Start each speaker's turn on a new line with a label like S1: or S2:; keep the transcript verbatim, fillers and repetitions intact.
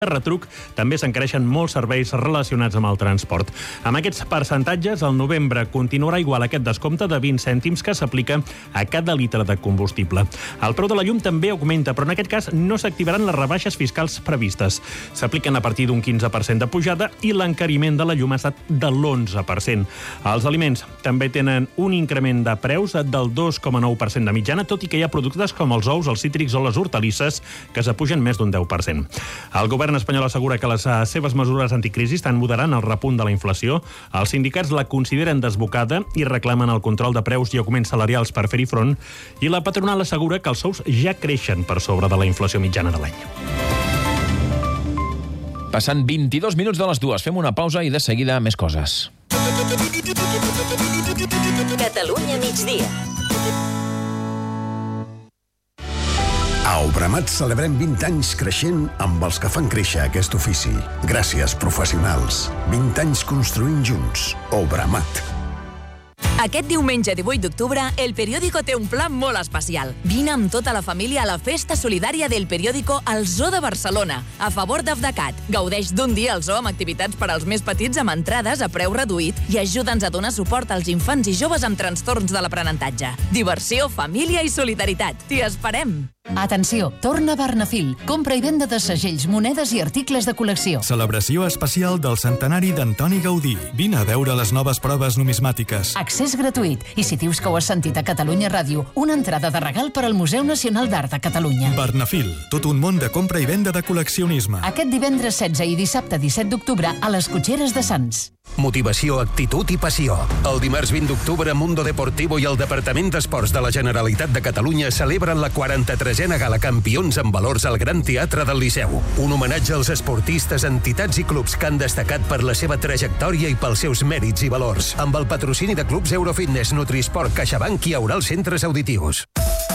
S1: retruc, també s'encareixen molts serveis relacionats amb el transport. Amb aquests percentatges, el novembre continuarà igual aquest descompte de vint cèntims que s'aplica a cada litre de combustible. El preu de la llum també augmenta, però en aquest cas no s'activaran les rebaixes fiscals previstes. S'apliquen a partir d'un quinze per cent de pujada i l'encariment de la llum ha estat de l'onze per cent. Els aliments també tenen un increment de preus del dos coma nou per cent de mitjana, tot i que hi ha productes com els ous, els cítrics o les hortalisses que s'apugen més d'un deu per cent. El govern El govern espanyol assegura que les seves mesures anticrisi estan moderant el repunt de la inflació. Els sindicats la consideren desbocada i reclamen el control de preus i augments salarials per fer-hi front, i la patronal assegura que els sous ja creixen per sobre de la inflació mitjana de l'any.
S2: Passant vint-i-dos minuts de les dues, fem una pausa i de seguida més coses.
S3: Catalunya migdia.
S4: A Obramat celebrem vint anys creixent amb els que fan créixer aquest ofici. Gràcies, professionals. vint anys construint junts. Obramat.
S3: Aquest diumenge divuit d'octubre, El Periódico té un pla molt especial. Vine amb tota la família a la Festa Solidària del Periódico al Zoo de Barcelona, a favor d'Afdecat. Gaudeix d'un dia al zoo amb activitats per als més petits amb entrades a preu reduït i ajuda'ns a donar suport als infants i joves amb trastorns de l'aprenentatge. Diversió, família i solidaritat. T'hi esperem!
S5: Atenció, torna Barnafil. Compra i venda de segells, monedes i articles de col·lecció.
S6: Celebració especial del centenari d'Antoni Gaudí. Vine a veure les noves proves numismàtiques.
S5: Accés gratuït. I si dius que ho has sentit a Catalunya Ràdio, una entrada de regal per al Museu Nacional d'Art de Catalunya.
S6: Barnafil, tot un món de compra i venda de col·leccionisme.
S5: Aquest divendres setze i dissabte disset d'octubre a les Cotxeres de Sants.
S7: Motivació, actitud i passió. El dimarts vint d'octubre, Mundo Deportivo i el Departament d'Esports de la Generalitat de Catalunya celebren la quaranta-tresena Gala Campions en valors al Gran Teatre del Liceu. Un homenatge als esportistes, entitats i clubs que han destacat per la seva trajectòria i pels seus mèrits i valors. Amb el patrocini de clubs Eurofitness, Nutrisport, CaixaBank i Aural Centres Auditius.